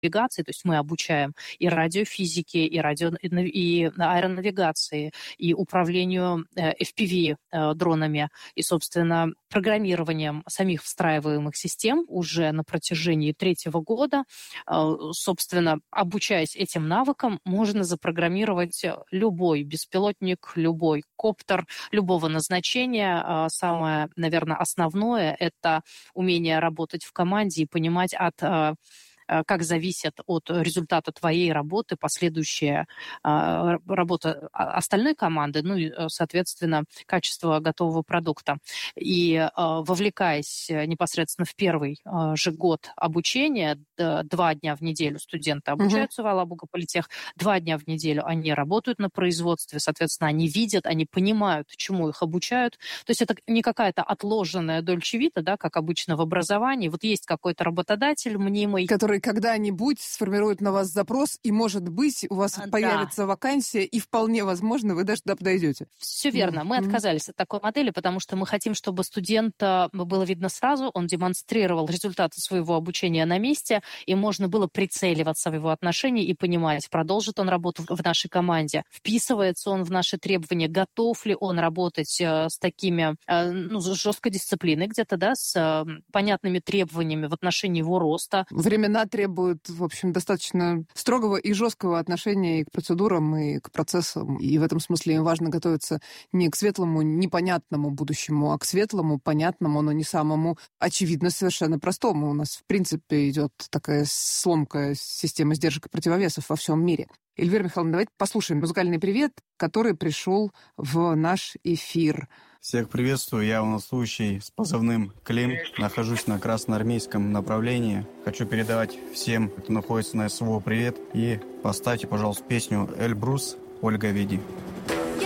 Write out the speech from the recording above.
радионавигации, то есть мы обучаем и радиофизике, и аэронавигации, и управлению FPV дронами, и, собственно, программированием самих встраиваемых систем уже на протяжении 3-го года. Собственно, обучаясь этим навыкам, можно запрограммировать любой беспилотник, любой коптер, любого назначения. Самое, наверное, основное – это умение работать в команде и понимать, как зависит от результата твоей работы последующая работа остальной команды, ну и, соответственно, качество готового продукта. И вовлекаясь непосредственно в первый же год обучения, 2 дня в неделю студенты обучаются в Алабуга-Политех, 2 дня в неделю они работают на производстве, соответственно, они видят, они понимают, чему их обучают. То есть это не какая-то отложенная дольче вита, да, как обычно в образовании. Вот есть какой-то работодатель мнимый, который когда-нибудь сформирует на вас запрос, и, может быть, у вас появится вакансия, и вполне возможно, вы даже туда подойдете. Все верно. Мы отказались от такой модели, потому что мы хотим, чтобы студента было видно сразу, он демонстрировал результаты своего обучения на месте, и можно было прицеливаться в его отношении и понимать, продолжит он работу в нашей команде, вписывается он в наши требования, готов ли он работать с такими, с жесткой дисциплиной где-то, да, с понятными требованиями в отношении его роста. Времена требуют, в общем, достаточно строгого и жесткого отношения и к процедурам, и к процессам. И в этом смысле им важно готовиться не к светлому, непонятному будущему, а к светлому, понятному, но не самому очевидно совершенно простому. У нас, в принципе, идет такая сломка системы сдержек и противовесов во всем мире. Эльвира Михайловна, давайте послушаем музыкальный привет, который пришел в наш эфир. Всех приветствую, я военнослужащий с позывным Клим, нахожусь на красноармейском направлении. Хочу передавать всем, кто находится на СВО, привет, и поставьте, пожалуйста, песню «Эльбрус» Ольга Веди.